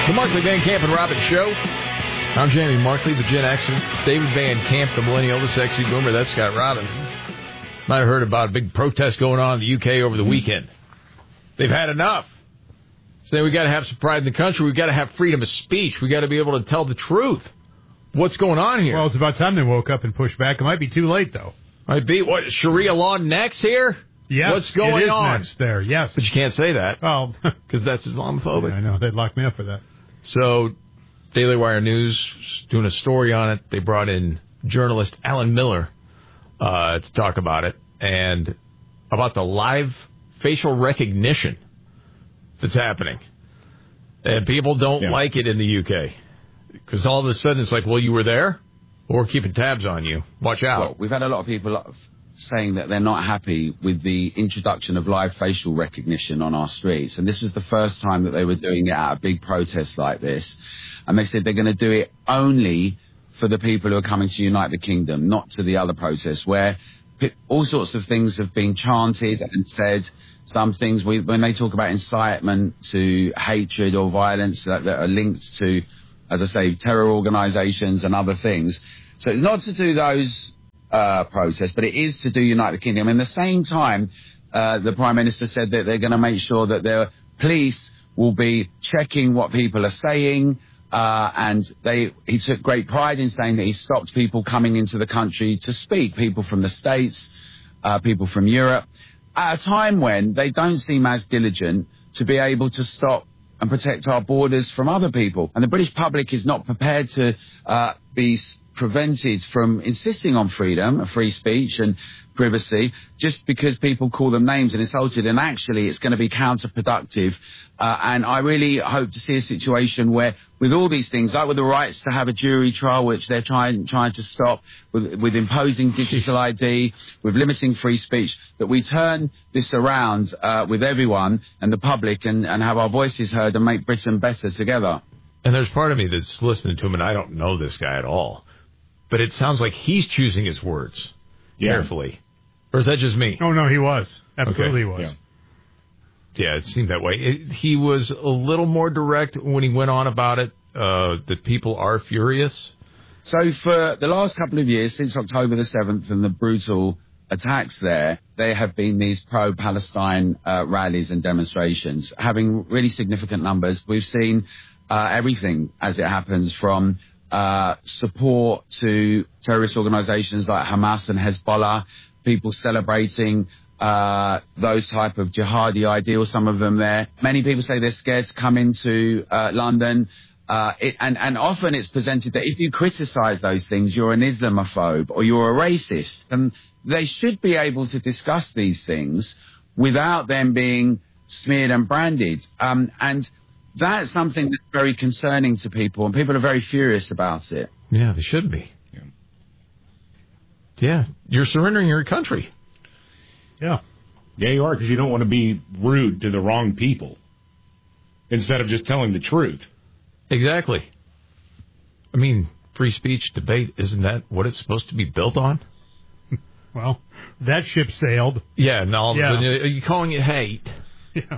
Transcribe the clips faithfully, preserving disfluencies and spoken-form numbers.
The Markley, Van Camp, and Robbins Show. I'm Jamie Markley, the Gen Xer. David Van Camp, the Millennial, the Sexy Boomer. That's Scott Robbins. Might have heard about a big protest going on in the U K over the weekend. They've had enough. Say we got to have some pride in the country. We got to have freedom of speech. We got to be able to tell the truth. What's going on here? Well, it's about time they woke up and pushed back. It might be too late, though. Might be. What, Sharia law next here? Yes, what's going it is on next there, yes. But you can't say that. Oh. Because that's Islamophobic. Yeah, I know. They'd lock me up for that. So, Daily Wire News doing a story on it. They brought in journalist Alan Miller uh, to talk about it and about the live facial recognition that's happening. And people don't yeah. like it in the U K. Because all of a sudden it's like, well, you were there? Well, we're keeping tabs on you. Watch out. Well, we've had a lot of people saying that they're not happy with the introduction of live facial recognition on our streets. And this was the first time that they were doing it at a big protest like this. And they said they're going to do it only for the people who are coming to unite the kingdom, not to the other protests, where all sorts of things have been chanted and said. Some things, we, when they talk about incitement to hatred or violence that, that are linked to, as I say, terror organisations and other things. So it's not to do those uh, protests, but it is to do unite the kingdom. And at the same time, uh, the Prime Minister said that they're going to make sure that their police will be checking what people are saying. Uh, and they, he took great pride in saying that he stopped people coming into the country to speak, people from the States, uh, people from Europe, at a time when they don't seem as diligent to be able to stop and protect our borders from other people. And the British public is not prepared to uh, be prevented from insisting on freedom, of free speech and privacy, just because people call them names and insulted. And actually, it's going to be counterproductive. Uh, and I really hope to see a situation where, with all these things, like with the rights to have a jury trial, which they're trying trying to stop, with, with imposing digital I D, with limiting free speech, that we turn this around uh, with everyone and the public and, and have our voices heard and make Britain better together. And there's part of me that's listening to him, and I don't know this guy at all. But it sounds like he's choosing his words yeah. carefully. Or is that just me? Oh, no, he was. Absolutely okay. he was. Yeah. yeah, it seemed that way. It, he was a little more direct when he went on about it, uh, that people are furious. So for the last couple of years, since October the seventh and the brutal attacks there, there have been these pro-Palestine uh, rallies and demonstrations, having really significant numbers. We've seen uh, everything as it happens, from uh, support to terrorist organizations like Hamas and Hezbollah, people celebrating uh, those type of jihadi ideals, some of them there. Many people say they're scared to come into uh, London. Uh, it, and, and often it's presented that if you criticize those things, you're an Islamophobe or you're a racist. And they should be able to discuss these things without them being smeared and branded. Um, and that's something that's very concerning to people, and people are very furious about it. Yeah, they should be. Yeah, yeah. You're surrendering your country. Yeah. Yeah, you are, because you don't want to be rude to the wrong people instead of just telling the truth. Exactly. I mean, free speech, debate, isn't that what it's supposed to be built on? Well, that ship sailed. Yeah, and all of yeah. a sudden, are you calling it hate? Yeah.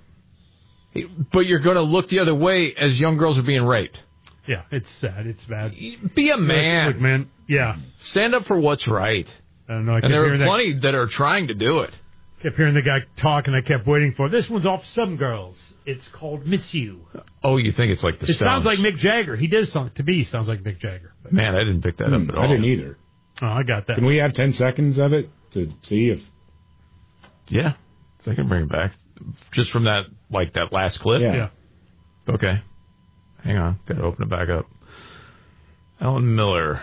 But you're going to look the other way as young girls are being raped. Yeah, it's sad. It's bad. Be a man. Look, man. Yeah. Stand up for what's right. I don't know. I and there are that, plenty that are trying to do it. Kept hearing the guy talk, and I kept waiting for, this one's off Some Girls. It's called Miss You. Oh, you think it's like the It Stones. sounds like Mick Jagger. He does sound, to me, soes like Mick Jagger. But man, I didn't pick that hmm, up at all. I didn't either. Oh, I got that. Can we have ten seconds of it to see if... Yeah, I can bring it back. Just from that, like, that last clip? Yeah. yeah. Okay. Hang on. Got to open it back up. Alan Miller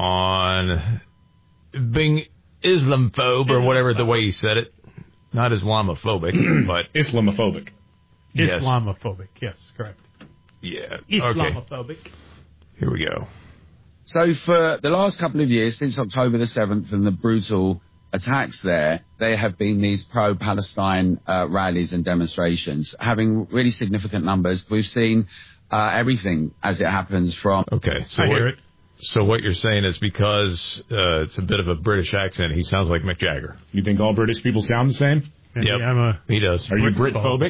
on being Islamophobe, or whatever the way he said it. Not Islamophobic, but... Islamophobic. Yes. Islamophobic, yes, correct. Yeah. Islamophobic. Okay. Here we go. So for the last couple of years, since October the seventh and the brutal attacks there, there have been these pro-Palestine uh, rallies and demonstrations, having really significant numbers. We've seen uh, everything as it happens from... Okay, so I what, hear it. So what you're saying is because uh, it's a bit of a British accent, he sounds like Mick Jagger. You think all British people sound the same? Yep, I'm a, he does. Are you Britphobic?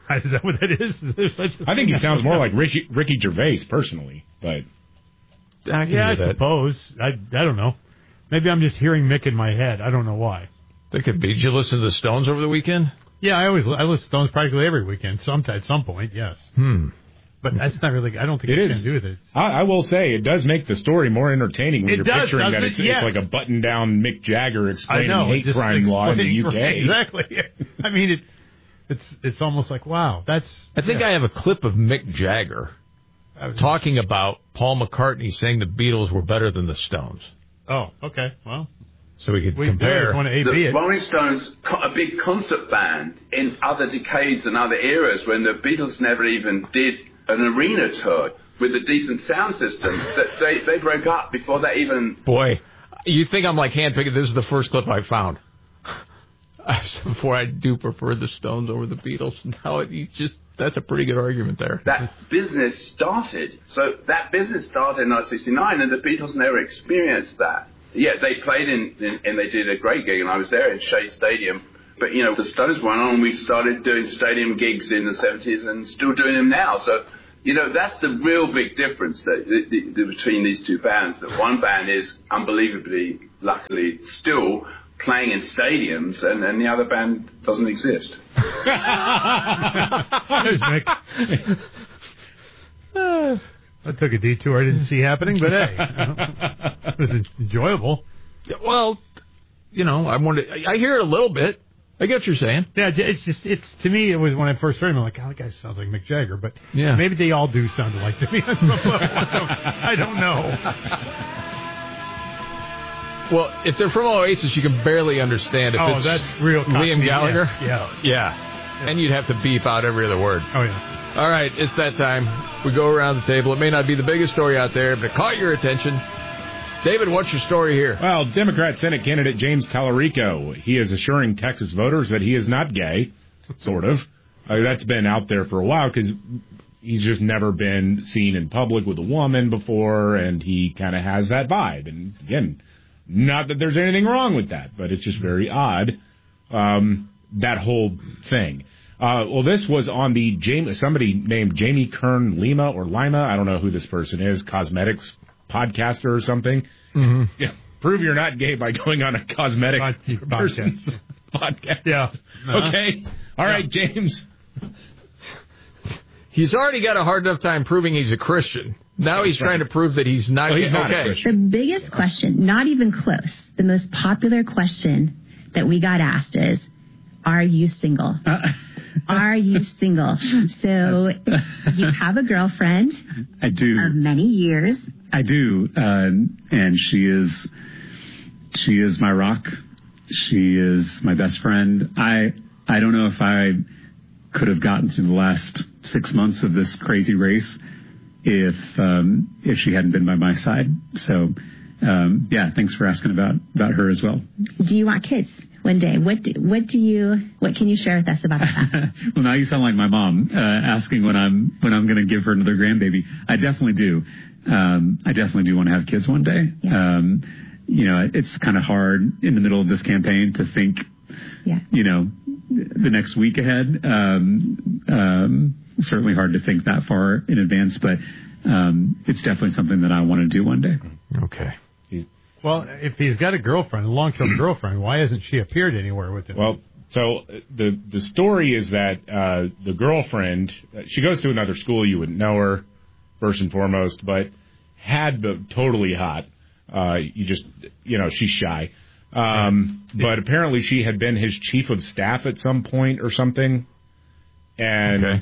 Is that what that is? Is there such a I think thing? he sounds more like Ricky, Ricky Gervais, personally. But I can yeah, I do that. suppose. I I don't know. Maybe I'm just hearing Mick in my head. I don't know why. That could be. Did you listen to the Stones over the weekend? Yeah, I always I listen to Stones practically every weekend. Some at some point, yes. Hmm. But that's not really. I don't think It it is. can do with it. I, I will say it does make the story more entertaining when It you're does, picturing that doesn't it's, it? Yes. it's like a button-down Mick Jagger I explaining know. hate just crime law in the U K. explaining- Exactly. I mean, it. It's it's almost like wow. That's. I think yeah. I have a clip of Mick Jagger talking about Paul McCartney saying the Beatles were better than the Stones. Oh, okay. Well, So we could we compare. want to A B The it. Rolling Stones, co- a big concert band in other decades and other eras when the Beatles never even did an arena tour with a decent sound system, that they, they broke up before they even... Boy, you think I'm like handpicking? This is the first clip I found. Before I do prefer the Stones over the Beatles. Now it, you just that's a pretty good argument there. That business started. So that business started in nineteen sixty-nine, and the Beatles never experienced that. Yeah, they played in, in, and they did a great gig, and I was there in Shea Stadium. But, you know, the Stones went on, and we started doing stadium gigs in the seventies and still doing them now. So, you know, that's the real big difference that, the, the, between these two bands. That one band is unbelievably, luckily, still playing in stadiums, and, and the other band doesn't exist. There's Mick. I took a detour I didn't see happening, but hey, you know, it was enjoyable. Well, you know, I wanted. I hear it a little bit. I get what you're saying. Yeah, it's just it's to me. It was when I first heard him, I'm like, oh, that guy sounds like Mick Jagger, but Yeah. maybe they all do sound alike to me on some level. I don't, I don't know. Well, if they're from Oasis, you can barely understand if Oh, it's that's real Liam Cockney, Gallagher. yes, yeah. yeah, and you'd have to beep out every other word. Oh yeah. All right, it's that time. We go around the table. It may not be the biggest story out there, but it caught your attention. David, what's your story here? Well, Democrat Senate candidate James Tallarico, he is assuring Texas voters that he is not gay, sort of. Uh, that's been out there for a while because he's just never been seen in public with a woman before, and he kind of has that vibe. And again, not that there's anything wrong with that, but it's just very odd, um, that whole thing. Uh, well, this was on the Jamie, somebody named Jamie Kern Lima or Lima. I don't know who this person is, cosmetics podcaster or something. Mm-hmm. Yeah, prove you're not gay by going on a cosmetic Pod- person's podcast. Yeah. Uh-huh. Okay. All right, James. He's already got a hard enough time proving he's a Christian. Now he's trying to prove that he's not. Well, he's not a okay. Christian. The biggest question, not even close, the most popular question that we got asked is, are you single? Uh, Are you single? So you have a girlfriend I do. of many years. I do. Uh, and she is, she is my rock. She is my best friend. I, I don't know if I could have gotten through the last six months of this crazy race if, um, if she hadn't been by my side. So, um, yeah, thanks for asking about, about her as well. Do you want kids one day? What do, what do you, what can you share with us about that? Well, now you sound like my mom, uh, asking when I'm, when I'm going to give her another grandbaby. I definitely do. Um, I definitely do want to have kids one day. Yeah. Um, you know, it's kind of hard in the middle of this campaign to think, Yeah. you know, the next week ahead. Um, um, certainly hard to think that far in advance, but, um, it's definitely something that I want to do one day. Okay. Well, if he's got a girlfriend, a long-term girlfriend, why hasn't she appeared anywhere with him? Well, so the the story is that uh, the girlfriend, she goes to another school. You wouldn't know her, first and foremost, but had the totally hot. Uh, you just, you know, she's shy. Um, but apparently she had been his chief of staff at some point or something. And, Okay.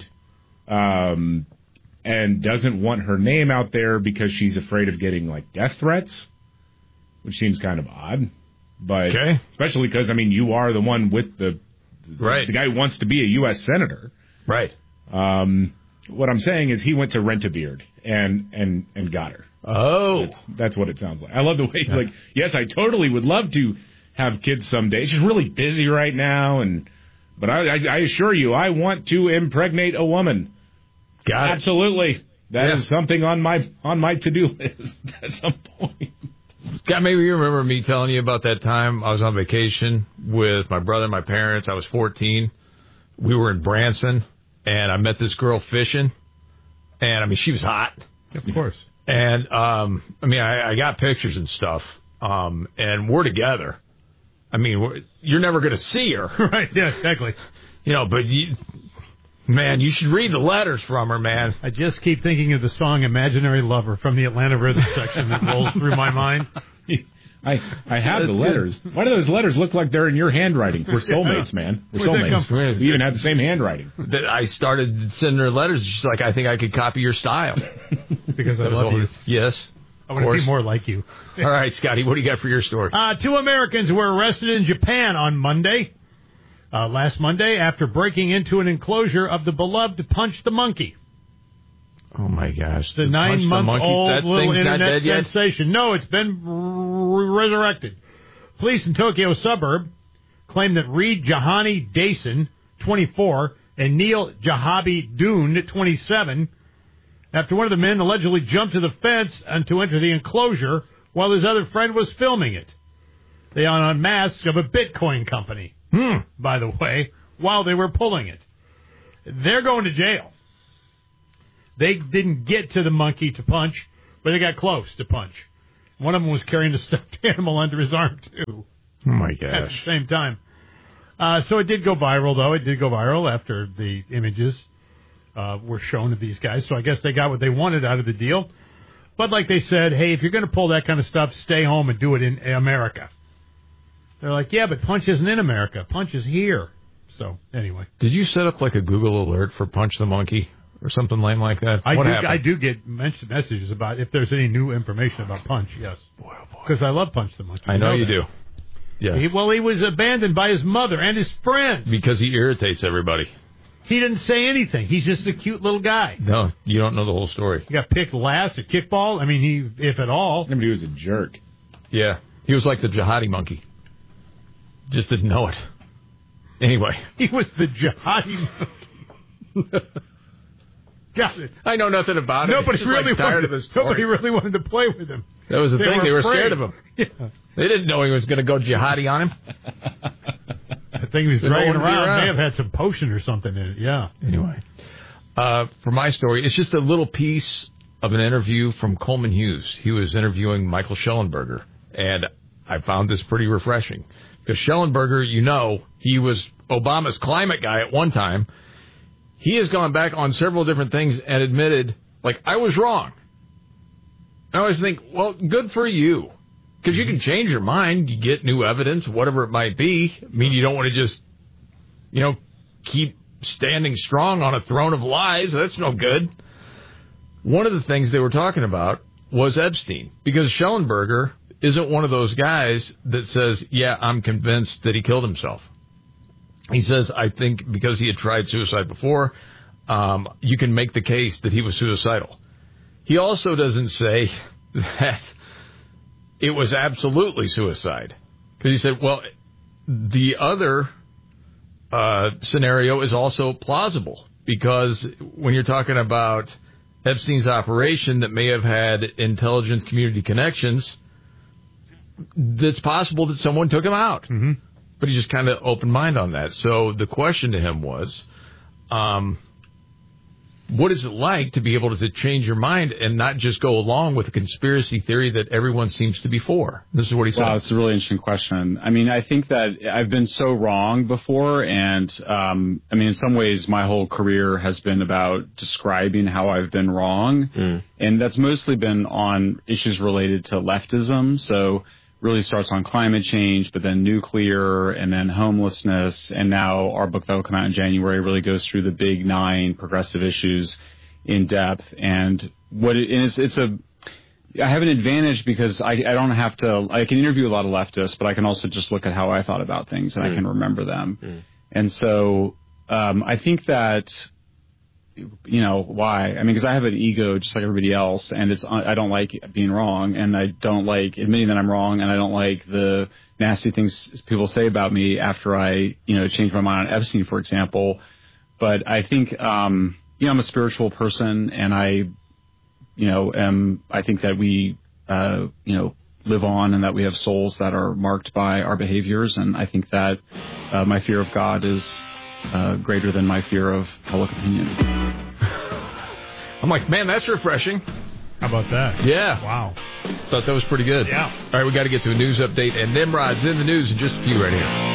um, and doesn't want her name out there because she's afraid of getting, like, death threats, which seems kind of odd. But Okay. especially because, I mean, you are the one with the, Right. the guy who wants to be a U S senator. Right. Um, what I'm saying is he went to Rent-A-Beard and, and, and got her. Oh. That's, that's what it sounds like. I love the way he's like, yes, I totally would love to have kids someday. She's really busy right now, and but I, I, I assure you, I want to impregnate a woman. Got it. Absolutely. That Yeah. is something on my on my to-do list at some point. God, maybe you remember me telling you about that time I was on vacation with my brother and my parents. I was fourteen. We were in Branson, and I met this girl fishing, and, I mean, she was hot. Of course. And, um, I mean, I, I got pictures and stuff, um, and we're together. I mean, we're, you're never going to see her. Right, yeah, exactly. You know, but, you, man, you should read the letters from her, man. I just keep thinking of the song Imaginary Lover from the Atlanta Rhythm section that rolls through my mind. I, I have the letters. Why do those letters look like they're in your handwriting? We're soulmates, man. We're Where'd that soulmates. We even have the same handwriting. That I started sending her letters. She's like, I think I could copy your style. Because I That was love all- you. Yes. I want to be more like you. All right, Scotty, what do you got for your story? Uh, two Americans were arrested in Japan on Monday, uh, last Monday, after breaking into an enclosure of the beloved Punch the Monkey. Oh, my gosh. The Punch nine-month-old that little thing's not internet dead yet? sensation. No, it's been r- resurrected. Police in Tokyo suburb claim that Reed Jahani Dason, twenty-four, and Neil Jahabi Dune, twenty-seven, after one of the men allegedly jumped to the fence and to enter the enclosure while his other friend was filming it. They are on masks of a Bitcoin company, Hmm. by the way, while they were pulling it. They're going to jail. They didn't get to the monkey to punch, but they got close to punch. One of them was carrying a stuffed animal under his arm, too. Oh, my At the gosh. same time. Uh, so it did go viral, though. It did go viral after the images uh, were shown of these guys. So I guess they got what they wanted out of the deal. But like they said, hey, if you're going to pull that kind of stuff, stay home and do it in America. They're like, yeah, but Punch isn't in America. Punch is here. So, anyway. Did you set up like a Google alert for Punch the Monkey or something lame like that? I what do, happened? I do get mentioned messages about if there's any new information about Punch, yes. Boy, oh boy. Because I love Punch the Monkey. I know you that. do. Yes. He, well, he was abandoned by his mother and his friends. Because he irritates everybody. He didn't say anything. He's just a cute little guy. No, you don't know the whole story. He got picked last at kickball. I mean, he, if at all. He was a jerk. Yeah. He was like the jihadi monkey. Just didn't know it. Anyway. He was the jihadi monkey. Got it. I know nothing about it. Nobody Just, really like, tired wanted, of the story. nobody really wanted to play with him. That was the They thing. were They were afraid. scared of him. Yeah. They didn't know he was going to go jihadi on him. I think he was They dragging don't want to be around. around. May have had some potion or something in it. Yeah. Anyway. Uh, for my story, it's just a little piece of an interview from Coleman Hughes. He was interviewing Michael Schellenberger, and I found this pretty refreshing. Because Schellenberger, you know, he was Obama's climate guy at one time. He has gone back on several different things and admitted, like, I was wrong. I always think, well, good for you. Because you can change your mind. You get new evidence, whatever it might be. I mean, you don't want to just, you know, keep standing strong on a throne of lies. That's no good. One of the things they were talking about was Epstein. Because Schellenberger isn't one of those guys that says, yeah, I'm convinced that he killed himself. He says, I think because he had tried suicide before, um, you can make the case that he was suicidal. He also doesn't say that it was absolutely suicide. Because he said, well, the other uh, scenario is also plausible. Because when you're talking about Epstein's operation that may have had intelligence community connections, it's possible that someone took him out. Mm-hmm. But he just kind of opened mind on that. So the question to him was, um, what is it like to be able to change your mind and not just go along with a conspiracy theory that everyone seems to be for? This is what he said. Wow, it's a really interesting question. I mean, I think that I've been so wrong before, and um, I mean, in some ways, my whole career has been about describing how I've been wrong, mm. and that's mostly been on issues related to leftism. So really starts on climate change, but then nuclear, and then homelessness, and now our book that will come out in January really goes through the big nine progressive issues in depth. And what it, and it's, it's a, I have an advantage because I, I don't have to, I can interview a lot of leftists, but I can also just look at how I thought about things, and mm. I can remember them. Mm. And so um, I think that, you know, why? I mean, because I have an ego just like everybody else, and it's I don't like being wrong, and I don't like admitting that I'm wrong, and I don't like the nasty things people say about me after I, you know, change my mind on Epstein, for example. But I think, um, you know, I'm a spiritual person, and I, you know, am, I think that we, uh, you know, live on, and that we have souls that are marked by our behaviors, and I think that uh, my fear of God is uh, greater than my fear of public opinion. I'm like, man, that's refreshing. How about that? Yeah. Wow. Thought that was pretty good. Yeah. All right, we got to get to a news update, and Nimrod's in the news in just a few right here.